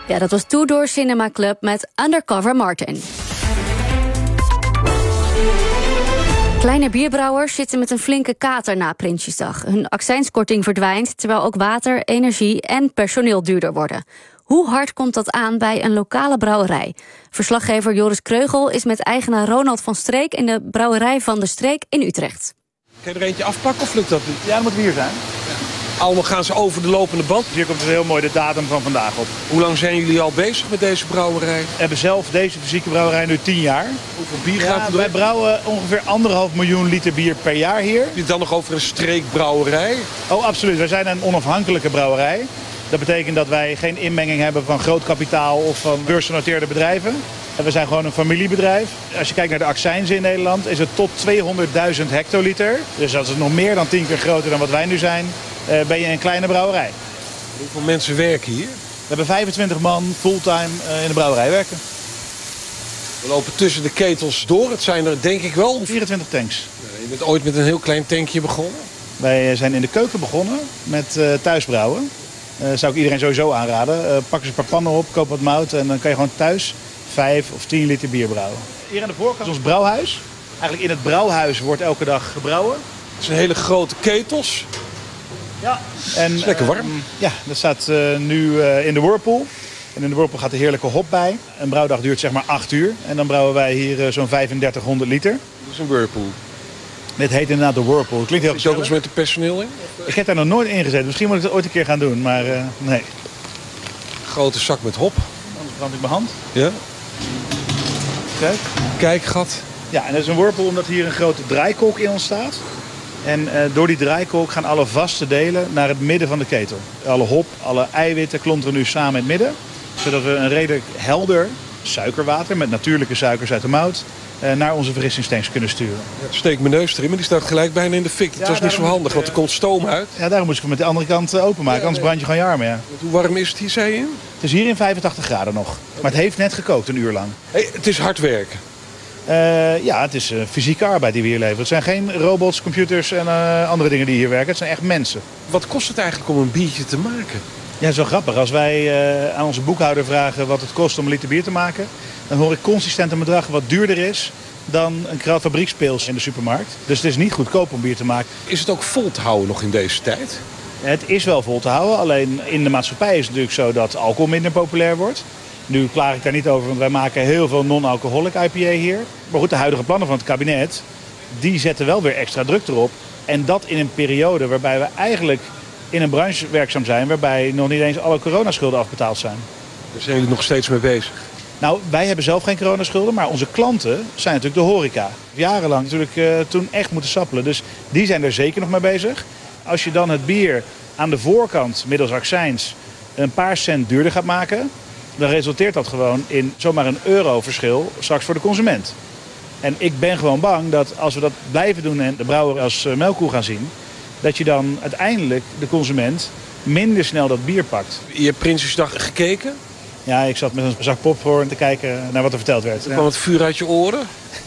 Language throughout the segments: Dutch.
Ja, dat was Two Door Cinema Club met Undercover Martin. Kleine bierbrouwers zitten met een flinke kater na Prinsjesdag. Hun accijnskorting verdwijnt, terwijl ook water, energie en personeel duurder worden. Hoe hard komt dat aan bij een lokale brouwerij? Verslaggever Joris Kreugel is met eigenaar Ronald van Streek in de brouwerij Van de Streek in Utrecht. Kan je er eentje afpakken of lukt dat niet? Ja, dat moet hier zijn. Allemaal gaan ze over de lopende band. Hier komt dus heel mooi de datum van vandaag op. Hoe lang zijn jullie al bezig met deze brouwerij? We hebben zelf deze fysieke brouwerij nu 10 jaar. Hoeveel bier gaat er Wij brouwen ongeveer 1,5 miljoen liter bier per jaar hier. Heb je het dan nog over een streekbrouwerij? Oh, absoluut. Wij zijn een onafhankelijke brouwerij. Dat betekent dat wij geen inmenging hebben van groot kapitaal of van beursgenoteerde bedrijven. We zijn gewoon een familiebedrijf. Als je kijkt naar de accijnzen in Nederland is het tot 200.000 hectoliter. Dus dat is nog meer dan 10 keer groter dan wat wij nu zijn. Ben je een kleine brouwerij. Hoeveel mensen werken hier? We hebben 25 man fulltime in de brouwerij werken. We lopen tussen de ketels door. Het zijn er denk ik wel 24 tanks. Je bent ooit met een heel klein tankje begonnen. Wij zijn in de keuken begonnen met thuisbrouwen. Zou ik iedereen sowieso aanraden. Pak eens een paar pannen op, koop wat mout en dan kan je gewoon thuis 5 of 10 liter bier brouwen. Hier aan de voorkant is ons brouwhuis. Eigenlijk in het brouwhuis wordt elke dag gebrouwen. Het zijn hele grote ketels. Ja. En, het is lekker warm. Ja, dat staat nu in de whirlpool. En in de whirlpool gaat de heerlijke hop bij. Een brouwdag duurt zeg maar 8 uur. En dan brouwen wij hier zo'n 3500 liter. Dat is een whirlpool. Dit heet inderdaad de whirlpool. Het klinkt heel Is je ook eens met het personeel in? Ik heb daar nog nooit in gezeten. Misschien moet ik dat ooit een keer gaan doen, maar nee. Grote zak met hop. Anders brand ik mijn hand. Ja. Kijk. Kijkgat. Ja, en dat is een whirlpool omdat hier een grote draaikolk in ontstaat. En door die draaikolk gaan alle vaste delen naar het midden van de ketel. Alle hop, alle eiwitten klonteren nu samen in het midden. Zodat we een redelijk helder suikerwater met natuurlijke suikers uit de mout naar onze verfrissingstanks kunnen sturen. Ja, steek mijn neus erin, maar die staat gelijk bijna in de fik. Het was niet zo handig, want er komt stoom uit. Ja, daarom moest ik hem met de andere kant openmaken, anders brand je gewoon je armen. Ja. Hoe warm is het hier, zei je? Het is hier in 85 graden nog. Maar het heeft net gekookt, een uur lang. Hey, het is hard werken. Ja, het is fysieke arbeid die we hier leveren. Het zijn geen robots, computers en andere dingen die hier werken. Het zijn echt mensen. Wat kost het eigenlijk om een biertje te maken? Ja, dat is wel grappig. Als wij aan onze boekhouder vragen wat het kost om een liter bier te maken, dan hoor ik consistent een bedrag wat duurder is dan een krat fabriekspils in de supermarkt. Dus het is niet goedkoop om bier te maken. Is het ook vol te houden nog in deze tijd? Het is wel vol te houden, alleen in de maatschappij is het natuurlijk zo dat alcohol minder populair wordt. Nu klaag ik daar niet over, want wij maken heel veel non-alcoholic IPA hier. Maar goed, de huidige plannen van het kabinet, die zetten wel weer extra druk erop. En dat in een periode waarbij we eigenlijk in een branche werkzaam zijn, waarbij nog niet eens alle coronaschulden afbetaald zijn. Daar zijn jullie nog steeds mee bezig? Nou, wij hebben zelf geen coronaschulden, maar onze klanten zijn natuurlijk de horeca. Jarenlang natuurlijk toen echt moeten sappelen, dus die zijn er zeker nog mee bezig. Als je dan het bier aan de voorkant middels accijns een paar cent duurder gaat maken, dan resulteert dat gewoon in zomaar een euro verschil straks voor de consument. En ik ben gewoon bang dat als we dat blijven doen en de brouwer als melkkoe gaan zien, dat je dan uiteindelijk de consument minder snel dat bier pakt. Je hebt Prinsjesdag gekeken? Ja, ik zat met een zak popcorn te kijken naar wat er verteld werd. Er kwam het vuur uit je oren?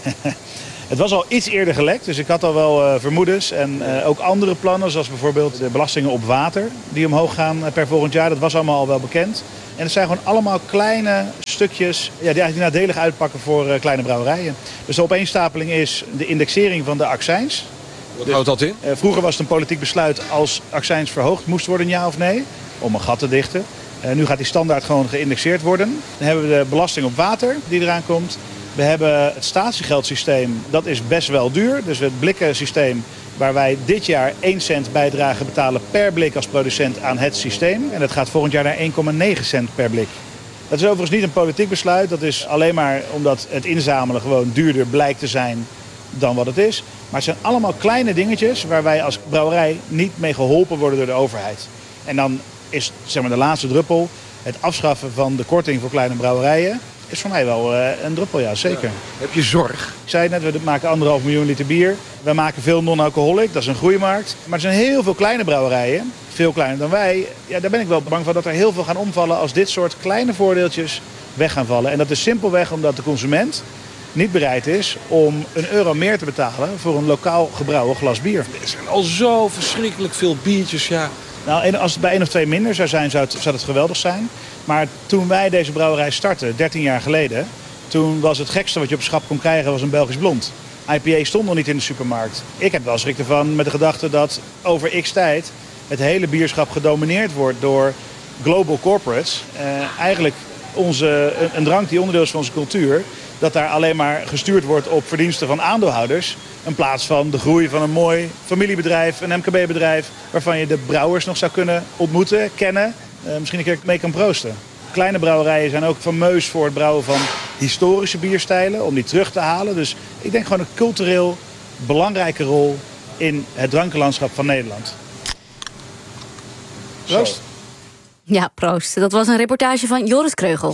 Het was al iets eerder gelekt, dus ik had al wel vermoedens. En ook andere plannen, zoals bijvoorbeeld de belastingen op water die omhoog gaan per volgend jaar. Dat was allemaal al wel bekend. En het zijn gewoon allemaal kleine stukjes die eigenlijk nadelig uitpakken voor kleine brouwerijen. Dus de opeenstapeling is de indexering van de accijns. Wat houdt dat in? Vroeger was het een politiek besluit als accijns verhoogd moest worden, ja of nee, om een gat te dichten. Nu gaat die standaard gewoon geïndexeerd worden. Dan hebben we de belasting op water die eraan komt. We hebben het statiegeldsysteem, dat is best wel duur. Dus het blikkensysteem waar wij dit jaar 1 cent bijdrage betalen per blik als producent aan het systeem. En dat gaat volgend jaar naar 1,9 cent per blik. Dat is overigens niet een politiek besluit. Dat is alleen maar omdat het inzamelen gewoon duurder blijkt te zijn dan wat het is. Maar het zijn allemaal kleine dingetjes waar wij als brouwerij niet mee geholpen worden door de overheid. En dan is zeg maar de laatste druppel, het afschaffen van de korting voor kleine brouwerijen, is voor mij wel een druppel, ja, zeker. Ja. Heb je zorg? Ik zei het net, we maken 1,5 miljoen liter bier. We maken veel non-alcoholic, dat is een groeimarkt. Maar er zijn heel veel kleine brouwerijen, veel kleiner dan wij. Ja, daar ben ik wel bang voor dat er heel veel gaan omvallen als dit soort kleine voordeeltjes weg gaan vallen. En dat is simpelweg omdat de consument niet bereid is om €1 meer te betalen voor een lokaal gebrouwen glas bier. Er zijn al zo verschrikkelijk veel biertjes, ja. Nou, als het bij 1 of 2 minder zou zijn, zou het geweldig zijn. Maar toen wij deze brouwerij startten, 13 jaar geleden, toen was het gekste wat je op schap kon krijgen was een Belgisch blond. IPA stond nog niet in de supermarkt. Ik heb wel schrik ervan met de gedachte dat over x tijd het hele bierschap gedomineerd wordt door global corporates. Eigenlijk een drank die onderdeel is van onze cultuur, dat daar alleen maar gestuurd wordt op verdiensten van aandeelhouders, in plaats van de groei van een mooi familiebedrijf, een MKB-bedrijf, waarvan je de brouwers nog zou kunnen ontmoeten, kennen, misschien een keer mee kan proosten. Kleine brouwerijen zijn ook fameus voor het brouwen van historische bierstijlen, om die terug te halen. Dus ik denk gewoon een cultureel belangrijke rol in het drankenlandschap van Nederland. Proost. Zo. Ja, proost. Dat was een reportage van Joris Kreugel.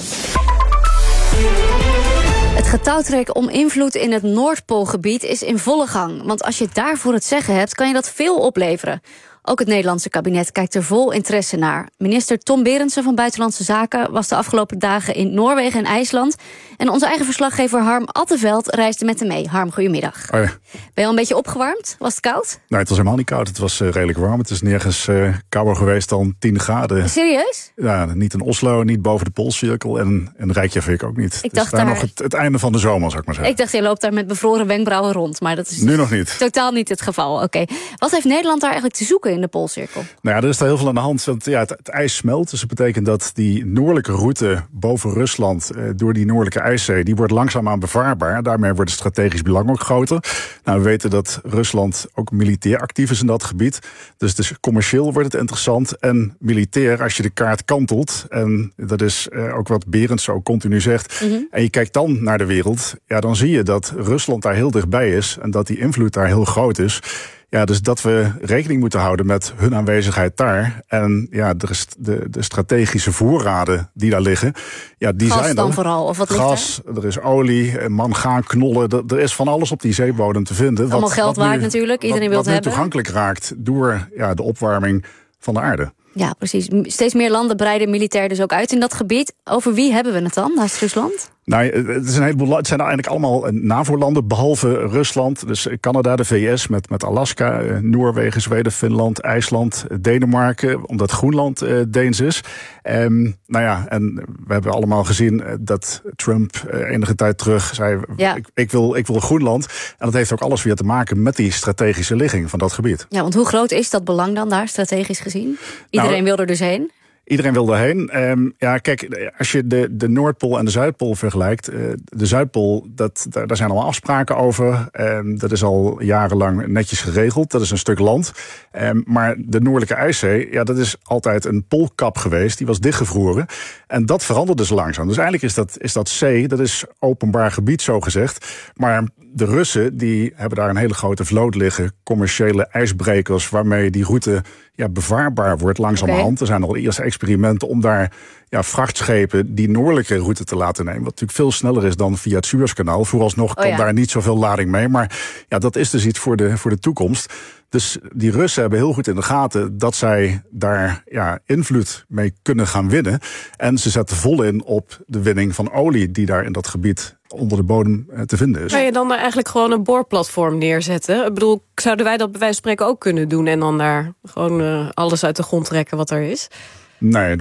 Het getouwtrek om invloed in het Noordpoolgebied is in volle gang. Want als je daarvoor het zeggen hebt, kan je dat veel opleveren. Ook het Nederlandse kabinet kijkt er vol interesse naar. Minister Tom Berendsen van Buitenlandse Zaken was de afgelopen dagen in Noorwegen en IJsland. En onze eigen verslaggever Harm Atteveld reisde met hem mee. Harm, goedemiddag. Oh ja. Ben je al een beetje opgewarmd? Was het koud? Nee, het was helemaal niet koud. Het was redelijk warm. Het is nergens kouder geweest dan 10 graden. Serieus? Ja, niet in Oslo, niet boven de Poolcirkel en Reykjavik ook niet. Ik dacht daar nog het einde van de zomer, zou ik maar zeggen. Ik dacht, je loopt daar met bevroren wenkbrauwen rond. Maar dat is nu nog niet. Totaal niet het geval. Oké. Wat heeft Nederland daar eigenlijk te zoeken in de Poolcirkel? Nou ja, er is daar heel veel aan de hand. Want ja, het ijs smelt. Dus dat betekent dat die noordelijke route boven Rusland, door die noordelijke ijszee, die wordt langzaamaan bevaarbaar. Daarmee wordt het strategisch belang ook groter. Nou, we weten dat Rusland ook militair actief is in dat gebied. Dus commercieel wordt het interessant. En militair, als je de kaart kantelt, en dat is ook wat Berendsen ook continu zegt, en je kijkt dan naar de wereld, ja, dan zie je dat Rusland daar heel dichtbij is en dat die invloed daar heel groot is. Ja, dus dat we rekening moeten houden met hun aanwezigheid daar. En ja, de strategische voorraden die daar liggen, ja, die gas zijn dan er. vooral? Of wat gas, er is olie, mangaan, knollen. Er is van alles op die zeebodem te vinden. Allemaal geld waard natuurlijk. Iedereen wil het hebben. Wat nu toegankelijk raakt door de opwarming van de aarde. Ja, precies. Steeds meer landen breiden militair dus ook uit in dat gebied. Over wie hebben we het dan naast Rusland? Nou, het zijn eigenlijk allemaal NAVO-landen, behalve Rusland. Dus Canada, de VS met Alaska, Noorwegen, Zweden, Finland, IJsland, Denemarken, omdat Groenland Deens is. Nou ja, en we hebben allemaal gezien dat Trump enige tijd terug zei, ja, ik wil Groenland. En dat heeft ook alles weer te maken met die strategische ligging van dat gebied. Ja, want hoe groot is dat belang dan daar, strategisch gezien? Iedereen wil er dus heen. Iedereen wil daarheen. Ja, kijk, als je de Noordpool en de Zuidpool vergelijkt, de Zuidpool, daar zijn allemaal afspraken over. Dat is al jarenlang netjes geregeld. Dat is een stuk land. Maar de Noordelijke IJszee, ja, dat is altijd een poolkap geweest. Die was dichtgevroren. En dat verandert dus langzaam. Dus eigenlijk is dat zee, dat is openbaar gebied, zo gezegd. Maar de Russen, die hebben daar een hele grote vloot liggen. Commerciële ijsbrekers, waarmee die route bevaarbaar wordt langzamerhand. Er zijn al eerste experimenten om daar vrachtschepen die noordelijke route te laten nemen. Wat natuurlijk veel sneller is dan via het Suezkanaal. Vooralsnog komt daar niet zoveel lading mee. Maar ja, dat is dus iets voor de toekomst. Dus die Russen hebben heel goed in de gaten dat zij daar invloed mee kunnen gaan winnen. En ze zetten vol in op de winning van olie die daar in dat gebied onder de bodem te vinden is. Kan je dan daar eigenlijk gewoon een boorplatform neerzetten? Ik bedoel, zouden wij dat bij wijze van spreken ook kunnen doen en dan daar gewoon alles uit de grond trekken wat er is? Nee,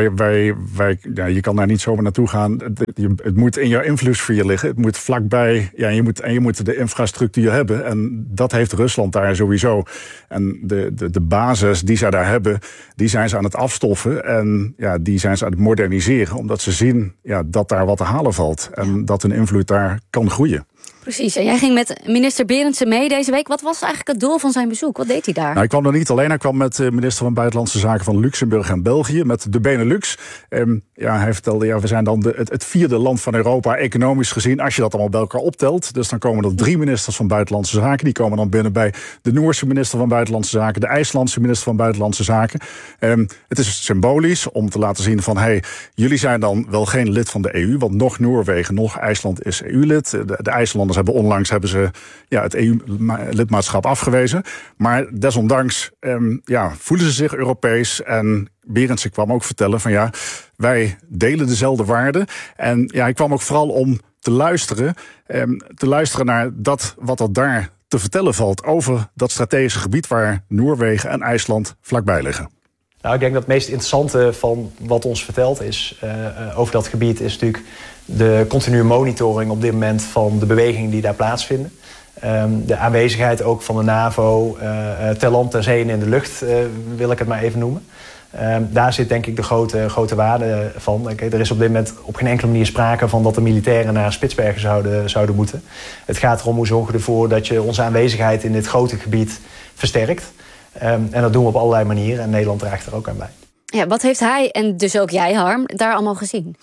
je kan daar niet zomaar naartoe gaan. Het moet in jouw invloedssfeer liggen. Het moet vlakbij. Ja, je moet de infrastructuur hebben. En dat heeft Rusland daar sowieso. En de basis die zij daar hebben, die zijn ze aan het afstoffen. En ja, die zijn ze aan het moderniseren. Omdat ze zien dat daar wat te halen valt. En dat hun invloed daar kan groeien. Precies, en jij ging met minister Berendsen mee deze week. Wat was eigenlijk het doel van zijn bezoek? Wat deed hij daar? Nou, hij kwam er niet alleen. Hij kwam met de minister van Buitenlandse Zaken van Luxemburg en België, met de Benelux. Hij vertelde, we zijn dan het vierde land van Europa, economisch gezien, als je dat allemaal bij elkaar optelt. Dus dan komen er 3 ministers van Buitenlandse Zaken. Die komen dan binnen bij de Noorse minister van Buitenlandse Zaken, de IJslandse minister van Buitenlandse Zaken. Het is symbolisch om te laten zien van, jullie zijn dan wel geen lid van de EU, want nog Noorwegen, nog IJsland is EU-lid. De IJslanders hebben onlangs het EU-lidmaatschap afgewezen. Maar desondanks voelen ze zich Europees. En Berendsen kwam ook vertellen van wij delen dezelfde waarden. En hij kwam ook vooral om te luisteren naar dat wat er daar te vertellen valt over dat strategische gebied waar Noorwegen en IJsland vlakbij liggen. Nou, ik denk dat het meest interessante van wat ons verteld is over dat gebied is natuurlijk de continue monitoring op dit moment van de bewegingen die daar plaatsvinden. De aanwezigheid ook van de NAVO ter land, ter zee en in de lucht, wil ik het maar even noemen. Daar zit denk ik de grote waarde van. Er is op dit moment op geen enkele manier sprake van dat de militairen naar Spitsbergen zouden moeten. Het gaat erom hoe zorgen we ervoor dat je onze aanwezigheid in dit grote gebied versterkt. En dat doen we op allerlei manieren en Nederland draagt er ook aan bij. Ja, wat heeft hij, en dus ook jij, Harm, daar allemaal gezien?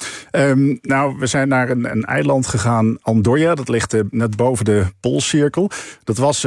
We zijn naar een eiland gegaan, Andorja. Dat ligt net boven de Poolcirkel. Dat was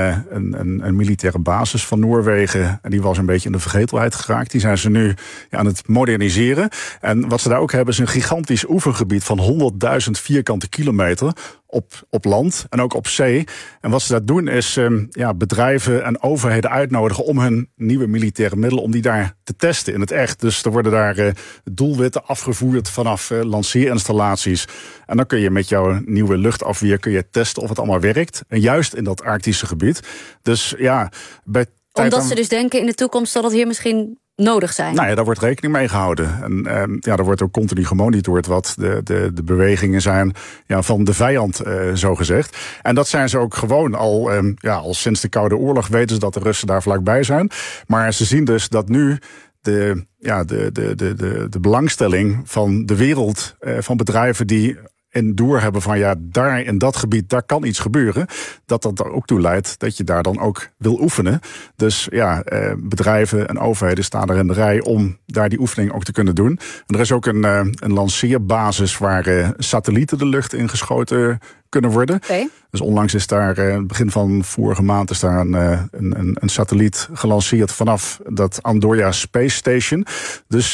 een militaire basis van Noorwegen. En die was een beetje in de vergetelheid geraakt. Die zijn ze nu aan het moderniseren. En wat ze daar ook hebben is een gigantisch oevergebied van 100.000 vierkante kilometer. Op land en ook op zee. En wat ze daar doen is bedrijven en overheden uitnodigen om hun nieuwe militaire middelen, om die daar te testen in het echt. Dus er worden daar doelwitten afgevoerd vanaf lanceerinstallaties. En dan kun je met jouw nieuwe luchtafweer testen of het allemaal werkt. En juist in dat Arctische gebied. Dus ja, omdat ze dus denken in de toekomst zal het hier misschien nodig zijn. Nou ja, daar wordt rekening mee gehouden. En er wordt ook continu gemonitord wat de bewegingen zijn van de vijand, zo gezegd. En dat zijn ze ook gewoon al sinds de Koude Oorlog weten ze dat de Russen daar vlakbij zijn. Maar ze zien dus dat nu de belangstelling van de wereld, van bedrijven die en doorhebben van daar in dat gebied, daar kan iets gebeuren, dat er ook toe leidt dat je daar dan ook wil oefenen. Dus bedrijven en overheden staan er in de rij om daar die oefening ook te kunnen doen. En er is ook een lanceerbasis waar satellieten de lucht in geschoten kunnen worden. Okay. Dus onlangs is daar, begin van vorige maand, is daar een satelliet gelanceerd vanaf dat Andorja Space Station. Dus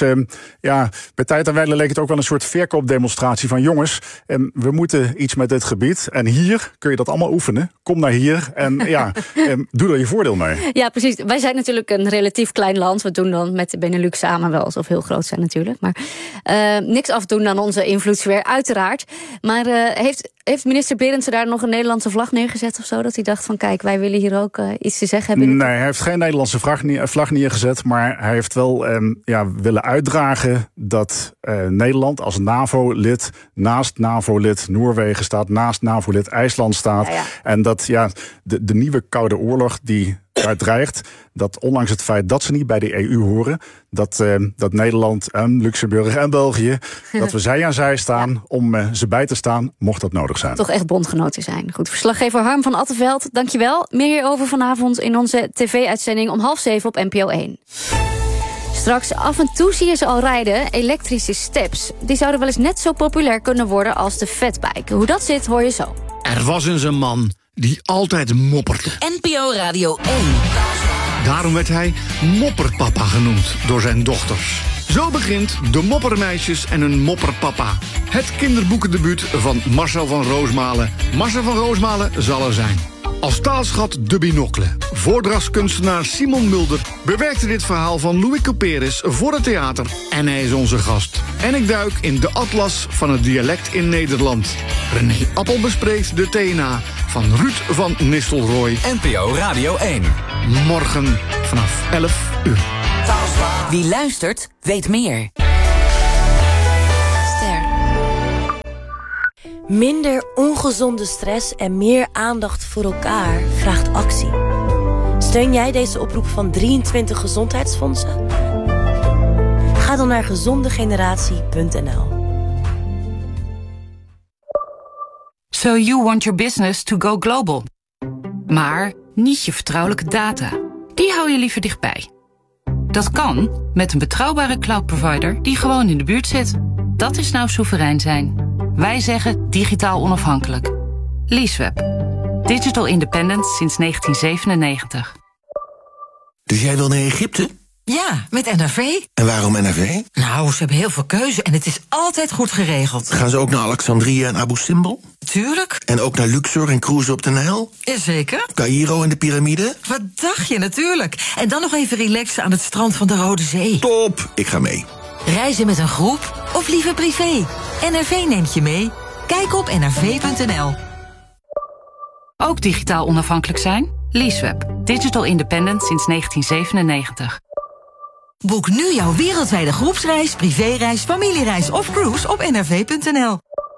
bij tijd en wijle leek het ook wel een soort verkoopdemonstratie van jongens, we moeten iets met dit gebied. En hier kun je dat allemaal oefenen. Kom naar hier en doe er je voordeel mee. Ja, precies. Wij zijn natuurlijk een relatief klein land. We doen dan met de Benelux samen wel alsof we heel groot zijn natuurlijk. Maar niks afdoen aan onze invloedssfeer, uiteraard. Maar heeft minister Berendsen daar nog een Nederlandse vlag neergezet of zo? Dat hij dacht van kijk, wij willen hier ook iets te zeggen hebben? Nee, hij heeft geen Nederlandse vlag neergezet. Maar hij heeft wel willen uitdragen dat Nederland als NAVO-lid naast NAVO-lid Noorwegen staat, naast NAVO-lid IJsland staat. Ja. En dat de nieuwe Koude Oorlog die daar dreigt, dat ondanks het feit dat ze niet bij de EU horen, dat Nederland en Luxemburg en België, dat we zij aan zij staan om ze bij te staan, mocht dat nodig zijn. Toch echt bondgenoten zijn. Goed, verslaggever Harm van Attenveld, dankjewel. Meer hierover vanavond in onze tv-uitzending om 6:30 op NPO 1. Straks af en toe zie je ze al rijden, elektrische steps. Die zouden wel eens net zo populair kunnen worden als de fatbike. Hoe dat zit, hoor je zo. Er was eens een man die altijd mopperde. NPO Radio 1. Daarom werd hij Mopperpapa genoemd door zijn dochters. Zo begint De Moppermeisjes en hun Mopperpapa. Het kinderboekendebuut van Marcel van Roosmalen. Marcel van Roosmalen zal er zijn. Als taalschat De Binocle. Voordrachtskunstenaar Simon Mulder bewerkte dit verhaal van Louis Couperus voor het theater. En hij is onze gast. En ik duik in de atlas van het dialect in Nederland. René Appel bespreekt de TNA van Ruud van Nistelrooy. NPO Radio 1. Morgen vanaf 11 uur. Wie luistert, weet meer. Minder ongezonde stress en meer aandacht voor elkaar vraagt actie. Steun jij deze oproep van 23 gezondheidsfondsen? Ga dan naar gezondegeneratie.nl. So you want your business to go global. Maar niet je vertrouwelijke data. Die hou je liever dichtbij. Dat kan met een betrouwbare cloudprovider die gewoon in de buurt zit. Dat is nou soeverein zijn. Wij zeggen digitaal onafhankelijk. Leaseweb. Digital independence sinds 1997. Dus jij wil naar Egypte? Ja, met NRV. En waarom NRV? Nou, ze hebben heel veel keuze en het is altijd goed geregeld. Gaan ze ook naar Alexandrië en Abu Simbel? Tuurlijk. En ook naar Luxor en cruisen op de Nijl? Jazeker. Caïro en de piramide? Wat dacht je, natuurlijk. En dan nog even relaxen aan het strand van de Rode Zee. Top, ik ga mee. Reizen met een groep of liever privé? NRV neemt je mee. Kijk op nrv.nl. Ook digitaal onafhankelijk zijn? Leaseweb. Digital independence sinds 1997. Boek nu jouw wereldwijde groepsreis, privéreis, familiereis of cruise op nrv.nl.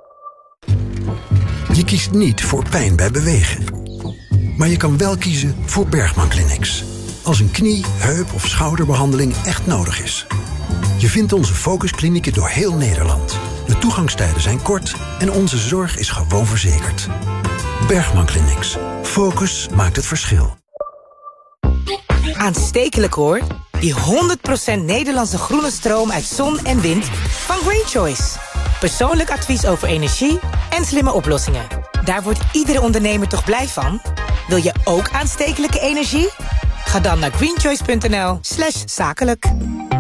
Je kiest niet voor pijn bij bewegen. Maar je kan wel kiezen voor Bergman Clinics. Als een knie, heup of schouderbehandeling echt nodig is. Je vindt onze focusklinieken door heel Nederland. De toegangstijden zijn kort en onze zorg is gewoon verzekerd. Bergman Clinics. Focus maakt het verschil. Aanstekelijk hoor. Die 100% Nederlandse groene stroom uit zon en wind van Green Choice. Persoonlijk advies over energie en slimme oplossingen. Daar wordt iedere ondernemer toch blij van? Wil je ook aanstekelijke energie? Ga dan naar greenchoice.nl/zakelijk.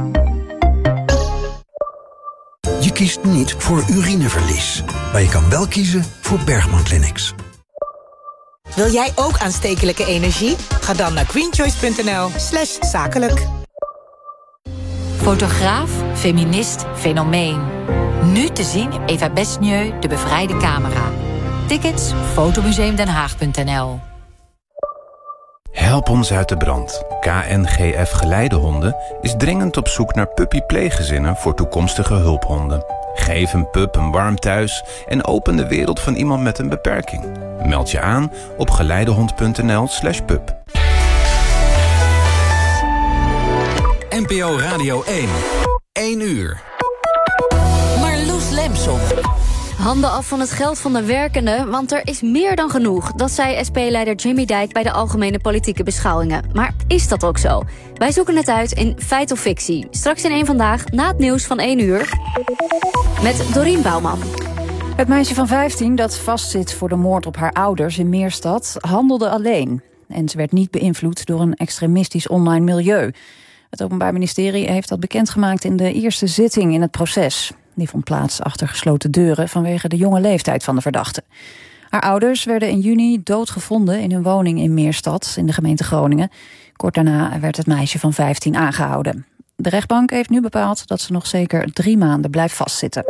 Je kiest niet voor urineverlies. Maar je kan wel kiezen voor Bergman Clinics. Wil jij ook aanstekelijke energie? Ga dan naar greenchoice.nl/zakelijk. Fotograaf, feminist, fenomeen. Nu te zien in Eva Besnieu, De Bevrijde Camera. Tickets, fotomuseumdenhaag.nl. Help ons uit de brand. KNGF Geleidehonden is dringend op zoek naar puppy-pleeggezinnen voor toekomstige hulphonden. Geef een pup een warm thuis en open de wereld van iemand met een beperking. Meld je aan op geleidehond.nl/pup. NPO Radio 1. 1 uur. Marloes Lemson. Handen af van het geld van de werkenden, want er is meer dan genoeg. Dat zei SP-leider Jimmy Dijk bij de Algemene Politieke Beschouwingen. Maar is dat ook zo? Wij zoeken het uit in Feit of Fictie. Straks in 1 Vandaag, na het nieuws van 1 uur. Met Dorien Bouwman. Het meisje van 15 dat vastzit voor de moord op haar ouders in Meerstad handelde alleen. En ze werd niet beïnvloed door een extremistisch online milieu. Het Openbaar Ministerie heeft dat bekendgemaakt in de eerste zitting in het proces. Die vond plaats achter gesloten deuren vanwege de jonge leeftijd van de verdachte. Haar ouders werden in juni doodgevonden in hun woning in Meerstad in de gemeente Groningen. Kort daarna werd het meisje van 15 aangehouden. De rechtbank heeft nu bepaald dat ze nog zeker 3 maanden blijft vastzitten.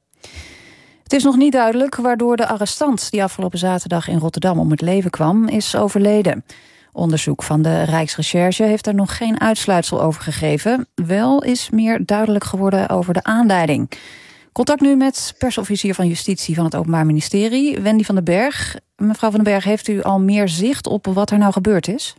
Het is nog niet duidelijk waardoor de arrestant die afgelopen zaterdag in Rotterdam om het leven kwam, is overleden. Onderzoek van de Rijksrecherche heeft er nog geen uitsluitsel over gegeven. Wel is meer duidelijk geworden over de aanleiding. Contact nu met persofficier van Justitie van het Openbaar Ministerie, Wendy van den Berg. Mevrouw van den Berg, heeft u al meer zicht op wat er nou gebeurd is?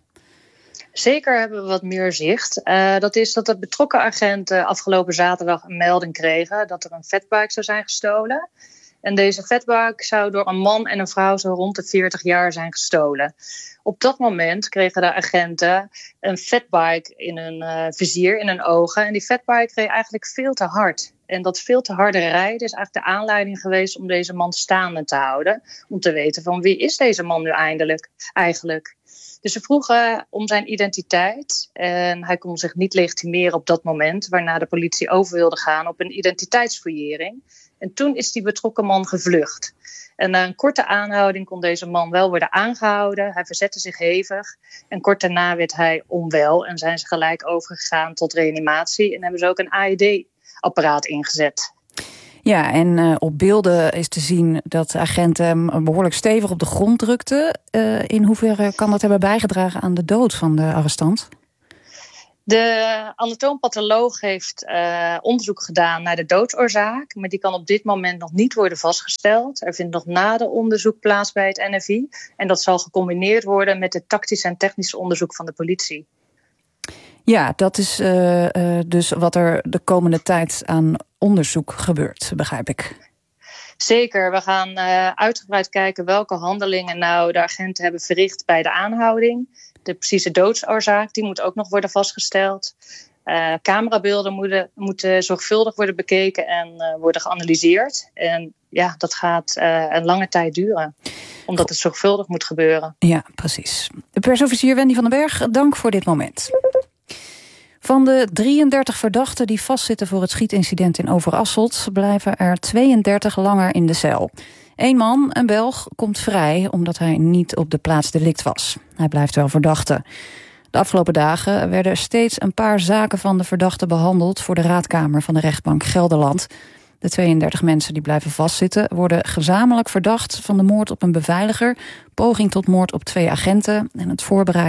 Zeker hebben we wat meer zicht. Dat is dat de betrokken agenten afgelopen zaterdag een melding kregen dat er een fatbike zou zijn gestolen. En deze fatbike zou door een man en een vrouw zo rond de 40 jaar zijn gestolen. Op dat moment kregen de agenten een fatbike in hun vizier, in hun ogen. En die fatbike reed eigenlijk veel te hard. En dat veel te harde rijden is eigenlijk de aanleiding geweest om deze man staande te houden. Om te weten van wie is deze man nu eigenlijk. Dus ze vroegen om zijn identiteit. En hij kon zich niet legitimeren op dat moment. Waarna de politie over wilde gaan op een identiteitsfouillering. En toen is die betrokken man gevlucht. En na een korte aanhouding kon deze man wel worden aangehouden. Hij verzette zich hevig. En kort daarna werd hij onwel. En zijn ze gelijk overgegaan tot reanimatie. En hebben ze ook een AED-apparaat ingezet. Ja, en op beelden is te zien dat de agenten hem behoorlijk stevig op de grond drukten. In hoeverre kan dat hebben bijgedragen aan de dood van de arrestant? De anatoompatholoog heeft onderzoek gedaan naar de doodsoorzaak. Maar die kan op dit moment nog niet worden vastgesteld. Er vindt nog nader onderzoek plaats bij het NFI. En dat zal gecombineerd worden met het tactisch en technisch onderzoek van de politie. Ja, dat is dus wat er de komende tijd aan onderzoek gebeurt, begrijp ik. Zeker, we gaan uitgebreid kijken welke handelingen nou de agenten hebben verricht bij de aanhouding. De precieze doodsoorzaak, die moet ook nog worden vastgesteld. Camerabeelden moeten zorgvuldig worden bekeken en worden geanalyseerd. En ja, dat gaat een lange tijd duren, omdat het zorgvuldig moet gebeuren. Ja, precies. Persofficier Wendy van den Berg, dank voor dit moment. Van de 33 verdachten die vastzitten voor het schietincident in Overasselt blijven er 32 langer in de cel. 1 man, een Belg, komt vrij omdat hij niet op de plaats delict was. Hij blijft wel verdachte. De afgelopen dagen werden steeds een paar zaken van de verdachte behandeld voor de raadkamer van de rechtbank Gelderland. De 32 mensen die blijven vastzitten worden gezamenlijk verdacht van de moord op een beveiliger, poging tot moord op 2 agenten en het voorbereiden